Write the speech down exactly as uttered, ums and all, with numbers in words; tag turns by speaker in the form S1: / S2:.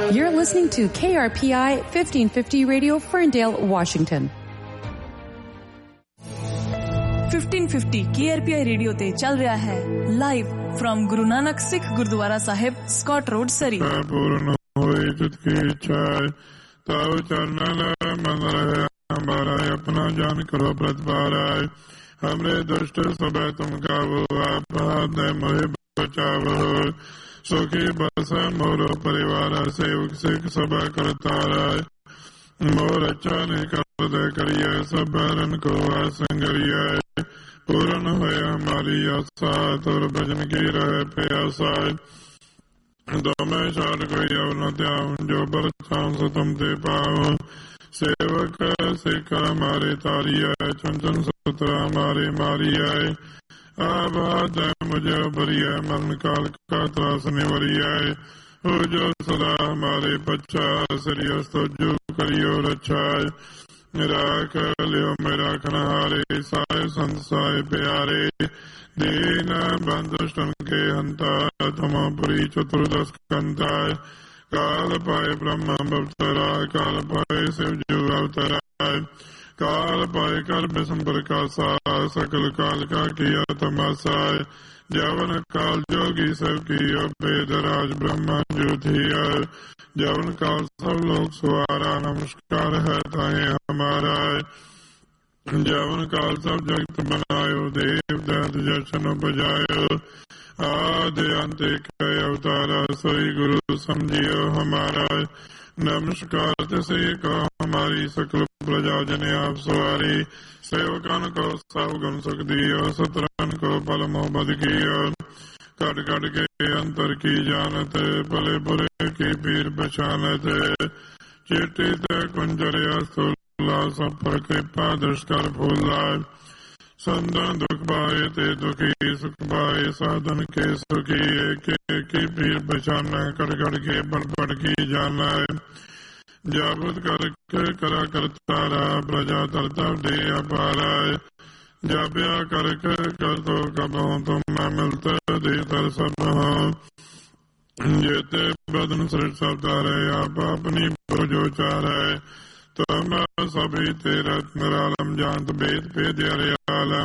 S1: You're listening to K R P I fifteen fifty Radio, Ferndale, Washington.
S2: fifteen fifty K R P I radio ਤੇ ਚੱਲ ਰਿਹਾ ਹੈ live firm Guru Nanak ਸਿੱਖ ਗੁਰਦੁਆਰਾ ਸਾਹਿਬ, Scott road, ਸਰੀ।
S3: ਪੂਰਨ ਹੋਏ ਜਿਤ ਕੀ ਇੱਛਾ ਤਵ ਚਰਨਾਂ ਲੈ ਮਨ ਰਹੇ हमारा अपना जान करो प्रतिपाराय हमरे दुष्ट सब तुम गावो आप दे मोहे बचावो सुखी बस मोरो परिवार सेवक सिख सब करता राय मोर अच्छा नहीं कर दे करिए सब बैरन को असंगरिए पूर्ण होए हमारी आशा तुर भजन की रहे प्यासा दो में शाद कोई अवना त्याग जो बरसाम से तुम दे पाओ सेवक सिख हमारे तारिया चंचन सतरा हमारे मारिया आबाद मुझे बरिया मन काल का त्रास निवरिया हो जो सदा हमारे बच्चा श्रीयस्त जो करियो रक्षा राख लियो मेरा खनहारे साय संसाय प्यारे दीन बंधुष्टन के हंता तमापुरी चतुर्दश कंताय काल पाए ब्रह्म अवतरा काल पाए शिव जो अवतरा काल पाए कर संप्रकाशा सकल काल का किया तमाशाय जवन काल जोगी सब की वेद राज ब्रह्मा ज्योतिया जवन काल सब लोग सुवारा नमस्कार है ताहे हमारा जवन काल सब जगत बनायो देव दंत जशन बजायो आदि अंत कई अवतारा सोई गुरु समझियो हमारा नमस्कार से कहो हमारी सकल प्रजा जने आप सवारी सेवकन को सब गुण सुख दियो सतरन को पल मोहब्बत कियो कट कट के अंतर की जानत भले बुरे की पीर पहचानत चिट्ठी ते कुंजरिया स्थूला सब पर कृपा दुष्कर फूला संदन दुख बाए ते दुखी सुख बाए साधन के सुखी एक की पीर पहचाना कट कट के बढ़ बढ़ की जाना जाबुत कर करा करता रहा प्रजा तरता दे अपारा जाब्या कर कर तो कब हो तुम मैं मिलता दे तर सब हो जेते बदन सृष्ट सब तारे आप अपनी जो चार है तुम सभी तेरा निरालम जानत वेद पे दे